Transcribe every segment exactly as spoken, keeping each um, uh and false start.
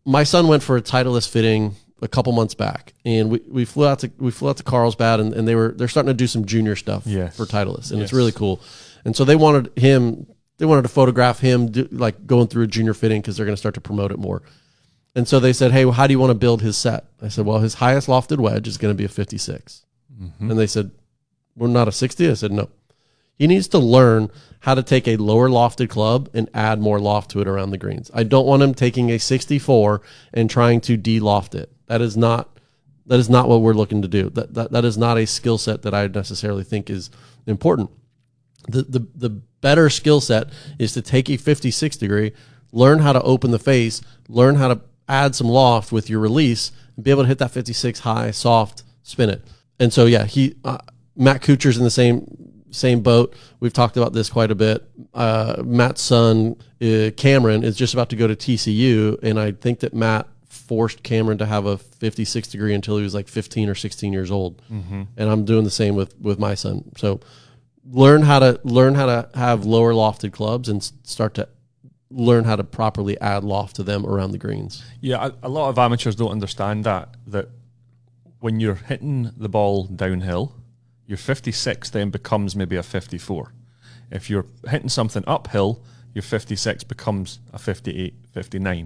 my son went for a Titleist fitting a couple months back, and we, we flew out to we flew out to Carlsbad, and, and they were they're starting to do some junior stuff yes. for Titleist, and yes. it's really cool. And so they wanted him they wanted to photograph him do, like going through a junior fitting because they're going to start to promote it more. And so they said, hey, well, how do you want to build his set? I said, well, his highest lofted wedge is going to be a fifty-six. Mm-hmm. And they said, well, not a sixty? I said, no. He needs to learn how to take a lower lofted club and add more loft to it around the greens. I don't want him taking a sixty-four and trying to de-loft it. That is not that is not what we're looking to do. That that, that is not a skill set that I necessarily think is important. The the the better skill set is to take a fifty-six degree, learn how to open the face, learn how to add some loft with your release, and be able to hit that fifty-six high, soft, spin it. And so yeah, he uh, Matt Kuchar's in the same same boat. We've talked about this quite a bit. Uh, Matt's son, uh, Cameron, is just about to go to T C U, and I think that Matt forced Cameron to have a fifty-six degree until he was like fifteen or sixteen years old. Mm-hmm. And I'm doing the same with, with my son. So learn how to learn how to have lower lofted clubs and start to learn how to properly add loft to them around the greens. Yeah, a, a lot of amateurs don't understand that, that when you're hitting the ball downhill, your fifty-six then becomes maybe a fifty-four. If you're hitting something uphill, your fifty-six becomes a fifty-eight, fifty-nine.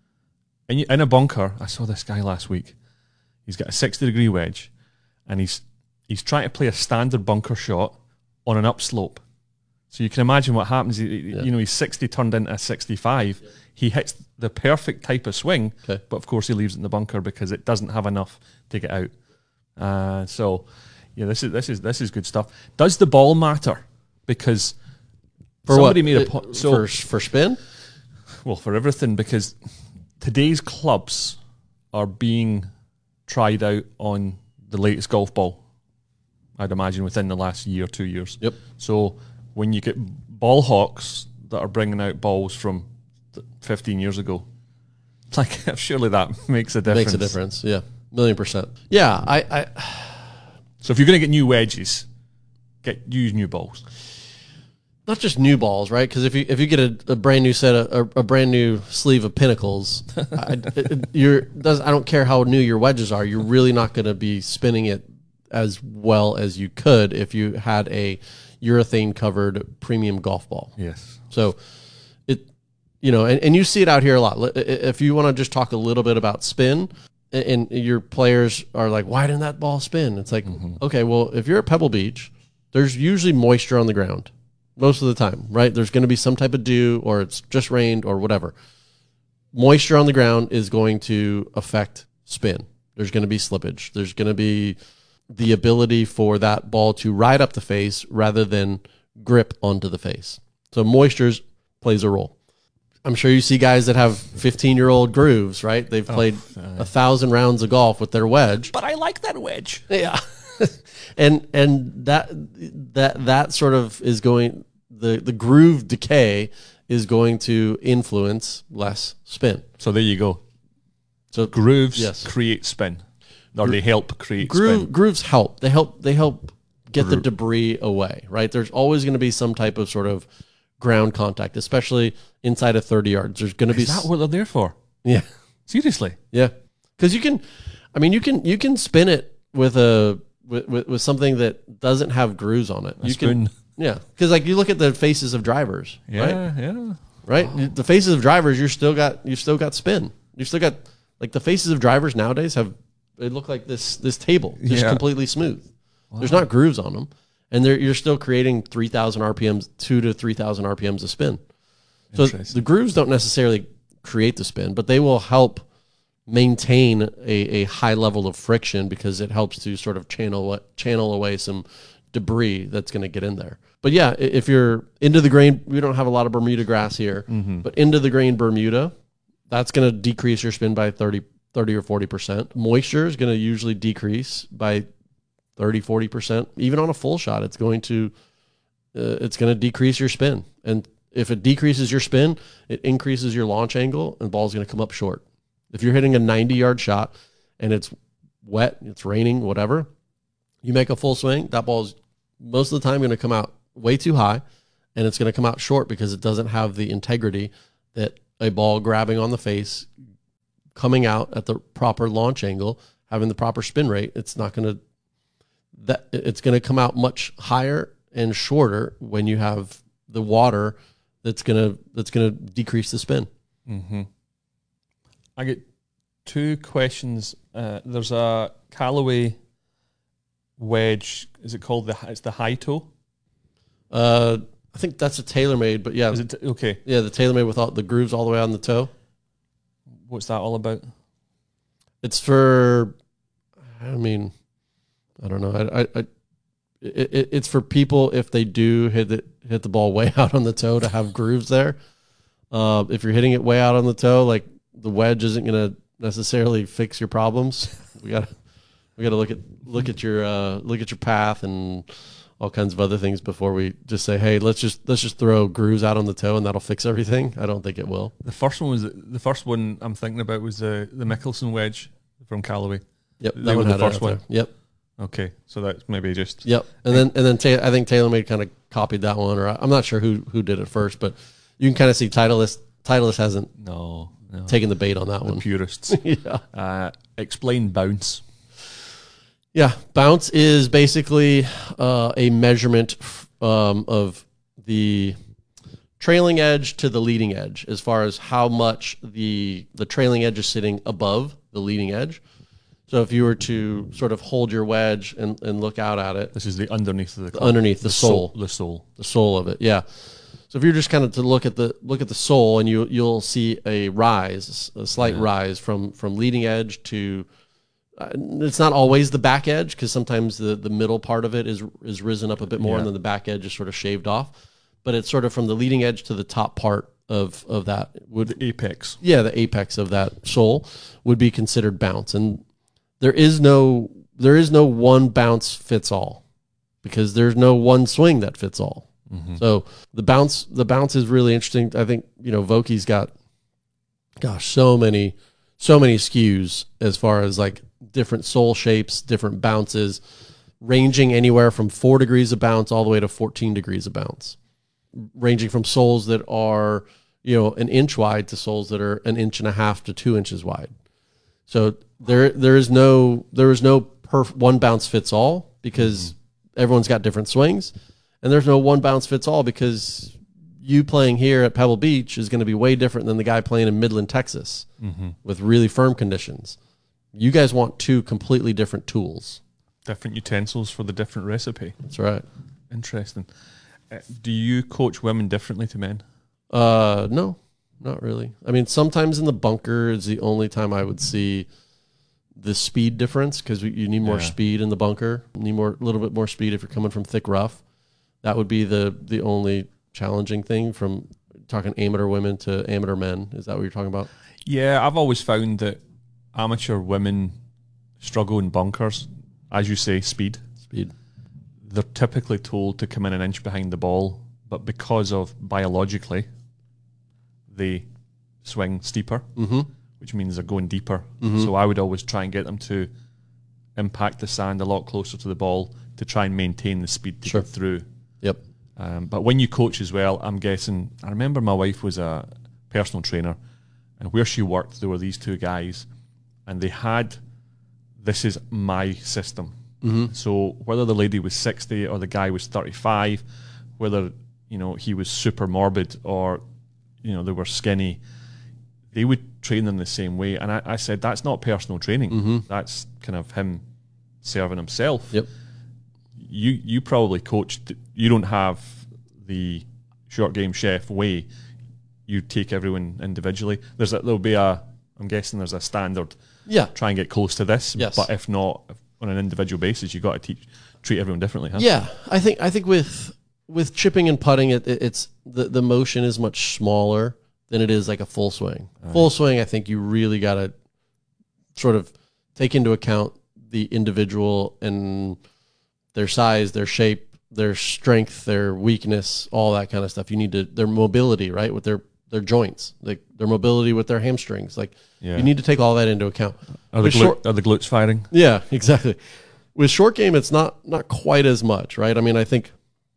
And in a bunker, I saw this guy last week. He's got a sixty degree wedge, and he's he's trying to play a standard bunker shot on an upslope. So you can imagine what happens. He, yeah. You know, he's sixty turned into a sixty-five. Yeah. He hits the perfect type of swing, okay. but of course he leaves it in the bunker because it doesn't have enough to get out. Uh, so. Yeah, this is this is this is good stuff. Does the ball matter? Because for somebody what? made a point so, for for spin. Well, for everything, because today's clubs are being tried out on the latest golf ball. I'd imagine within the last year, two years. Yep. So when you get ball hawks that are bringing out balls from fifteen years ago, like surely that makes a difference. Makes a difference. Yeah, million percent. Yeah, I. I So if you're going to get new wedges, get use new balls. Not just new balls, right? Because if you if you get a, a brand new set of a, a brand new sleeve of Pinnacles, I, it, you're does I don't care how new your wedges are, you're really not going to be spinning it as well as you could if you had a urethane covered premium golf ball. Yes. So it, you know, and, and you see it out here a lot. If you want to just talk a little bit about spin. And your players are like, why didn't that ball spin? It's like, mm-hmm. okay, well, if you're at Pebble Beach, there's usually moisture on the ground most of the time, right? There's going to be some type of dew or it's just rained or whatever. Moisture on the ground is going to affect spin. There's going to be slippage. There's going to be the ability for that ball to ride up the face rather than grip onto the face. So moisture plays a role. I'm sure you see guys that have fifteen-year-old grooves, right? They've played oh, uh, a thousand rounds of golf with their wedge. But I like that wedge. Yeah, and and that that that sort of is going the the groove decay is going to influence less spin. So there you go. So grooves yes. create spin, or Gro- they help create groove, spin. Grooves help. They help. They help get Gro- the debris away. Right. There's always going to be some type of sort of ground contact, especially inside of thirty yards. There's going to be. Is that what they're there for? Yeah. Seriously. Yeah. Because you can, I mean, you can you can spin it with a with, with, with something that doesn't have grooves on it. A you spoon. Can, yeah. Because like you look at the faces of drivers. Yeah. Right? Yeah. Right. Wow. The faces of drivers, you're still got you've still got spin. You've still got like the faces of drivers nowadays have they look like this this table just yeah. completely smooth. Wow. There's not grooves on them. And you're still creating three thousand R P Ms, two to three thousand R P Ms of spin. So the grooves don't necessarily create the spin, but they will help maintain a, a high level of friction because it helps to sort of channel channel away some debris that's going to get in there. But yeah, if you're into the grain, we don't have a lot of Bermuda grass here, mm-hmm. but into the grain Bermuda, that's going to decrease your spin by thirty, thirty or forty percent. Moisture is going to usually decrease by thirty, forty percent. Even on a full shot, it's going to uh, it's going to decrease your spin. And if it decreases your spin, it increases your launch angle and the ball's going to come up short. If you're hitting a ninety-yard shot and it's wet, it's raining, whatever, you make a full swing, that ball's most of the time going to come out way too high and it's going to come out short because it doesn't have the integrity that a ball grabbing on the face coming out at the proper launch angle, having the proper spin rate, it's not going to that it's going to come out much higher and shorter when you have the water that's going to that's going to decrease the spin. Mm-hmm. I get two questions. Uh, there's a Callaway wedge. Is it called the? It's the high toe. Uh, I think that's a TaylorMade, but yeah, Is it t- okay? yeah, the TaylorMade with all the grooves all the way on the toe. What's that all about? It's for, I mean, I don't know. I, I, I it, it, it's for people if they do hit it, hit the ball way out on the toe to have grooves there. Uh, if you're hitting it way out on the toe, like the wedge isn't going to necessarily fix your problems. We got we got to look at look at your uh, look at your path and all kinds of other things before we just say, hey, let's just let's just throw grooves out on the toe and that'll fix everything. I don't think it will. The first one was the first one I'm thinking about was the the Mickelson wedge from Callaway. Yep, They that were one the had it first out one. there. Yep, Okay, so that's maybe just yep. And then and then ta- I think TaylorMade kind of copied that one, or I- I'm not sure who who did it first, but you can kind of see Titleist Titleist hasn't no, no. taken the bait on that the one. purists. Yeah. Uh, explain bounce. Yeah, bounce is basically uh, a measurement um, of the trailing edge to the leading edge, as far as how much the the trailing edge is sitting above the leading edge. So if you were to sort of hold your wedge and, and look out at it, This is the underneath of the club. underneath the, sole, the sole. the sole of it, yeah. So if you're just kind of to look at the look at the sole, and you you'll see a rise, a slight Yeah. rise from from leading edge to. Uh, it's not always the back edge, because sometimes the, the middle part of it is is risen up a bit more, Yeah. and then the back edge is sort of shaved off. But it's sort of from the leading edge to the top part of of that would The apex. yeah the apex of that sole would be considered bounce, and there is no there is no one bounce fits all, because there's no one swing that fits all. Mm-hmm. So the bounce the bounce is really interesting. I think you know Vokey's got gosh so many so many S K Us as far as like different sole shapes, different bounces, ranging anywhere from four degrees of bounce all the way to fourteen degrees of bounce, ranging from soles that are, you know, an inch wide to soles that are an inch and a half to two inches wide. So there, there is no, there is no perf- one bounce fits all, because mm-hmm. everyone's got different swings, and there's no one bounce fits all, because you playing here at Pebble Beach is going to be way different than the guy playing in Midland, Texas, Mm-hmm. with really firm conditions. You guys want two completely different tools. Different utensils for the different recipe. That's right. Interesting. Uh, do you coach women differently to men? Uh, no, not really. I mean, sometimes in the bunker is the only time I would see the speed difference, because you need more Yeah. speed in the bunker. You need more, a little bit more speed if you're coming from thick rough. That would be the the only challenging thing, from talking amateur women to amateur men. Is that what you're talking about? Yeah, I've always found that amateur women struggle in bunkers. As you say, speed. Speed. They're typically told to come in an inch behind the ball, but because of biologically, they swing steeper, Mm-hmm. which means they're going deeper. Mhm. So I would always try and get them to impact the sand a lot closer to the ball to try and maintain the speed to Sure. get through. Yep. Um, but when you coach as well, I'm guessing, I remember my wife was a personal trainer, and where she worked, there were these two guys, and they had, this is my system. Mm-hmm. So whether the lady was sixty or the guy was thirty-five, whether, you know, he was super morbid or, you know, they were skinny, they would train them the same way. And I, I said, that's not personal training. Mm-hmm. That's kind of him serving himself. Yep. You you probably coached, you don't have the short game chef way. You take everyone individually. There's a, there'll be a, I'm guessing there's a standard, Yeah. try and get close to this. Yes. But if not, if on an individual basis, you got to teach, treat everyone differently, huh? Yeah, I think I think with with chipping and putting, it, it it's the, the motion is much smaller than it is like a full swing. Right. Full swing, I think you really got to sort of take into account the individual and their size, their shape, their strength, their weakness, all that kind of stuff. You need to their mobility, right, with their their joints, like their mobility with their hamstrings. Like Yeah. you need to take all that into account. Are the, With glu- short- are the glutes firing? Yeah, exactly. With short game, it's not not quite as much, right? I mean, I think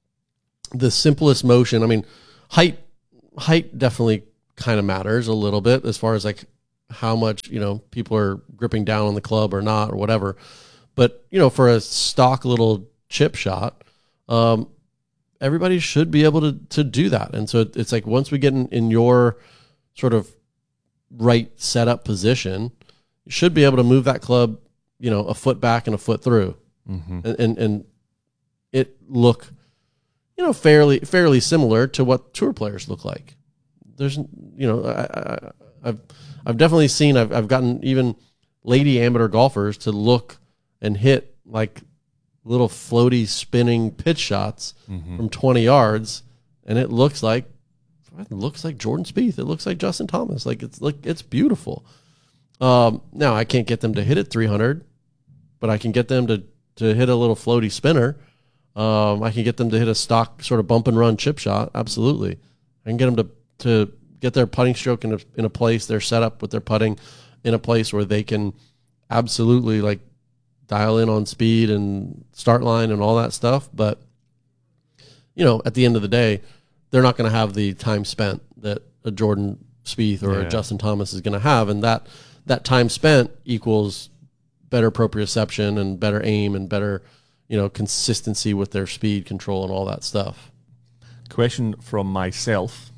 the simplest motion. I mean, height height definitely kind of matters a little bit as far as like how much, you know, people are gripping down on the club or not or whatever. But, you know, for a stock little chip shot, um, everybody should be able to to do that. And so it's like once we get in, in your sort of right setup position, you should be able to move that club, you know, a foot back and a foot through, mm-hmm. and, and and it look, you know, fairly fairly similar to what tour players look like. There's, you know, I, I, I've I've definitely seen I've I've gotten even lady amateur golfers to look and hit like little floaty spinning pitch shots mm-hmm. from twenty yards, and it looks like it looks like Jordan Spieth. It looks like Justin Thomas. Like it's like it's beautiful. Um, now I can't get them to hit it three hundred, but I can get them to to hit a little floaty spinner. Um, I can get them to hit a stock sort of bump and run chip shot. Absolutely, I can get them to to get their putting stroke in a in a place, their setup with their putting in a place where they can absolutely like dial in on speed and start line and all that stuff. But, you know, at the end of the day, they're not going to have the time spent that a Jordan Spieth or yeah. a Justin Thomas is going to have. And that, that time spent equals better proprioception and better aim and better, you know, consistency with their speed control and all that stuff. Question from myself.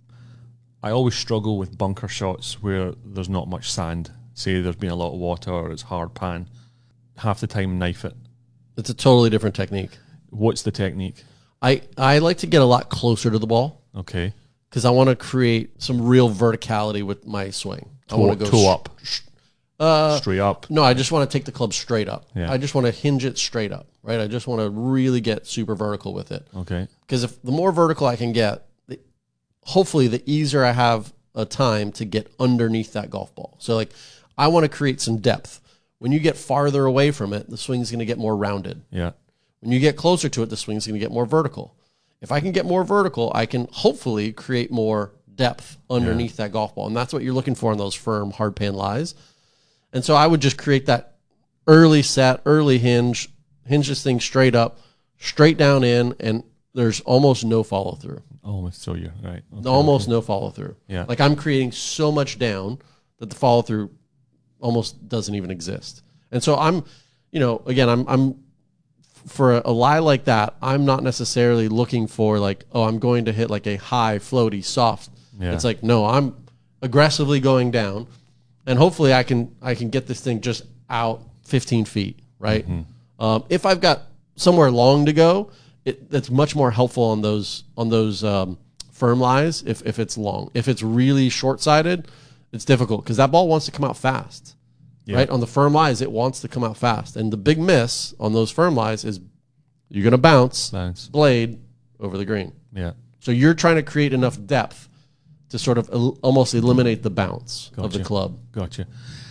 I always struggle with bunker shots where there's not much sand. Say there's been a lot of water or it's hard pan. Half the time knife it. It's a totally different technique. What's the technique? I, I like to get a lot closer to the ball. Okay. Because I want to create some real verticality with my swing. I toe, want to go toe sh- up. Uh, straight up. No, I just want to take the club straight up. Yeah. I just want to hinge it straight up, right? I just want to really get super vertical with it. Okay. Because if the more vertical I can get, the, hopefully the easier I have a time to get underneath that golf ball. So like I want to create some depth. When you get farther away from it, the swing is going to get more rounded. Yeah. When you get closer to it, the swing is going to get more vertical. If I can get more vertical, I can hopefully create more depth underneath yeah. that golf ball. And that's what you're looking for in those firm hard pan lies. And so I would just create that early set, early hinge, hinge this thing straight up, straight down in, and there's almost no follow through. Almost, so you're right. Okay, almost okay. no follow through. Yeah. Like I'm creating so much down that the follow through almost doesn't even exist. And so I'm, you know, again, I'm, I'm for a, a lie like that, I'm not necessarily looking for like, oh, I'm going to hit like a high, floaty, soft. Yeah. It's like, no, I'm aggressively going down, and hopefully I can, I can get this thing just out fifteen feet, right? Mm-hmm. Um, if I've got somewhere long to go, it, that's much more helpful on those, on those um, firm lies. If, if it's long, if it's really short-sighted, it's difficult because that ball wants to come out fast, yeah. right? On the firm lies, it wants to come out fast. And the big miss on those firm lies is you're going to bounce, bounce blade over the green. Yeah. So you're trying to create enough depth to sort of el- almost eliminate the bounce gotcha. of the club. Gotcha.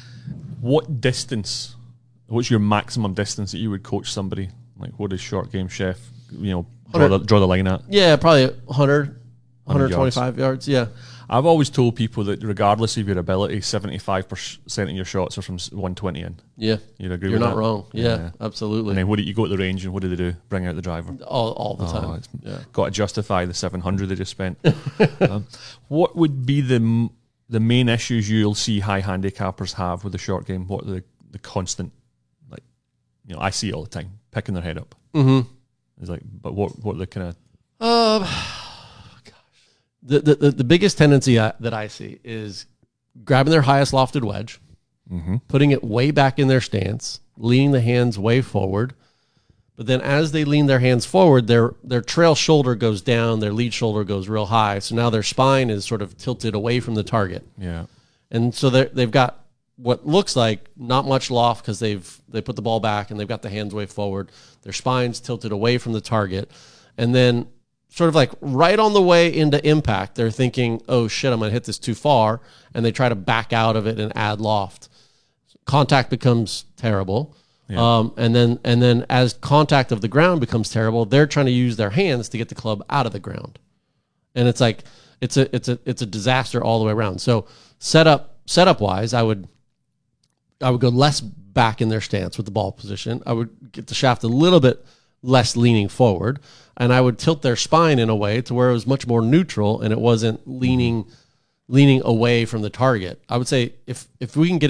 What distance, what's your maximum distance that you would coach somebody? Like what does Short Game Chef, you know, draw the, draw the line at? Yeah, probably one hundred, one twenty-five yards. yards. Yeah. I've always told people that regardless of your ability, seventy-five percent of your shots are from one twenty in. Yeah. You'd agree You're with not that? wrong. Yeah, yeah, absolutely. And then what do you go to the range and what do they do? Bring out the driver? All, all the oh, time. Yeah. Got to justify the seven hundred they just spent. um, what would be the the main issues you'll see high handicappers have with the short game? What are the, the constant, like, you know, I see it all the time, picking their head up. Mm-hmm. It's like, but what, what are the kind of... Um... The, the the biggest tendency I, that I see is grabbing their highest lofted wedge, mm-hmm. putting it way back in their stance, leaning the hands way forward. But then as they lean their hands forward, their their trail shoulder goes down, their lead shoulder goes real high. So now their spine is sort of tilted away from the target. Yeah. And so they've got what looks like not much loft because they've they put the ball back and they've got the hands way forward. Their spine's tilted away from the target. And then sort of like right on the way into impact, they're thinking, oh shit, I'm going to hit this too far. And they try to back out of it and add loft. Contact becomes terrible. Yeah. Um, and then and then as contact of the ground becomes terrible, they're trying to use their hands to get the club out of the ground. And it's like, it's a, it's a, it's a disaster all the way around. So setup, setup wise, I would, I would go less back in their stance with the ball position. I would get the shaft a little bit less leaning forward, and I would tilt their spine in a way to where it was much more neutral and it wasn't leaning leaning away from the target. I would say if if we can get